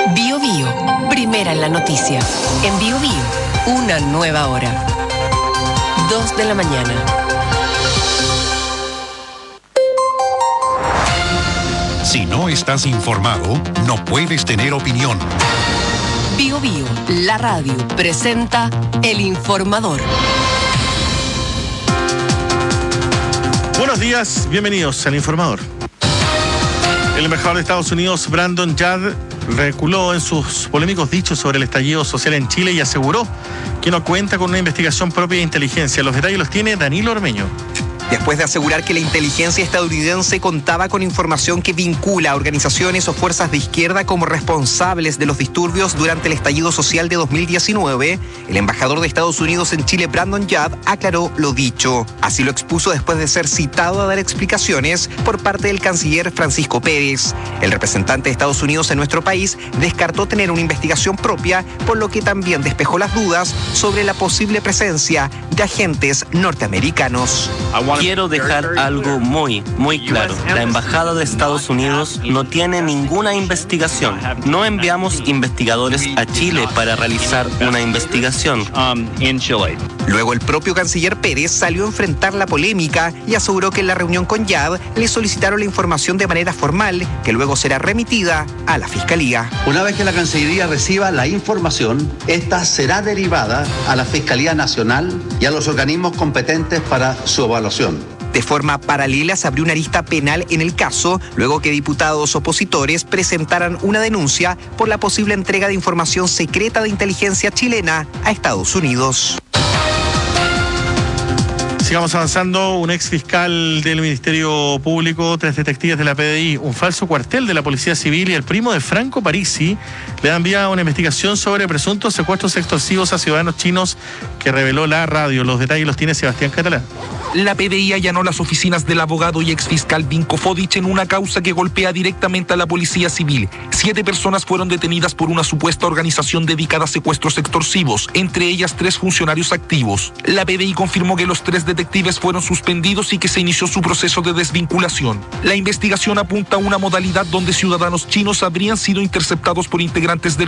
Bio Bio, primera en la noticia. En Bio Bio, una nueva hora. 2 de la mañana. Si no estás informado, no puedes tener opinión. Bio Bio, la radio, presenta El Informador. Buenos días, bienvenidos al Informador. El embajador de Estados Unidos, Brandon Yard, reculó en sus polémicos dichos sobre el estallido social en Chile y aseguró que no cuenta con una investigación propia de inteligencia. Los detalles los tiene Danilo Ormeño. Después de asegurar que la inteligencia estadounidense contaba con información que vincula a organizaciones o fuerzas de izquierda como responsables de los disturbios durante el estallido social de 2019, el embajador de Estados Unidos en Chile, Brandon Yard, aclaró lo dicho. Así lo expuso después de ser citado a dar explicaciones por parte del canciller Francisco Pérez. El representante de Estados Unidos en nuestro país descartó tener una investigación propia, por lo que también despejó las dudas sobre la posible presencia de agentes norteamericanos. Quiero dejar algo muy claro. La Embajada de Estados Unidos no tiene ninguna investigación. No enviamos investigadores a Chile para realizar una investigación. Luego el propio canciller Pérez salió a enfrentar la polémica y aseguró que en la reunión con Yard le solicitaron la información de manera formal, que luego será remitida a la Fiscalía. Una vez que la Cancillería reciba la información, esta será derivada a la Fiscalía Nacional y a los organismos competentes para su evaluación. De forma paralela se abrió una arista penal en el caso, luego que diputados opositores presentaran una denuncia por la posible entrega de información secreta de inteligencia chilena a Estados Unidos. Sigamos avanzando. Un ex fiscal del Ministerio Público, 3 detectives de la PDI, un falso cuartel de la Policía Civil y el primo de Franco Parisi le han enviado una investigación sobre presuntos secuestros extorsivos a ciudadanos chinos que reveló la radio. Los detalles los tiene Sebastián Catalán. La PDI allanó las oficinas del abogado y exfiscal Vinko Fodic en una causa que golpea directamente a la Policía Civil. 7 personas fueron detenidas por una supuesta organización dedicada a secuestros extorsivos, entre ellas 3 funcionarios activos. La PDI confirmó que los 3 detectives fueron suspendidos y que se inició su proceso de desvinculación. La investigación apunta a una modalidad donde ciudadanos chinos habrían sido interceptados por integrantes del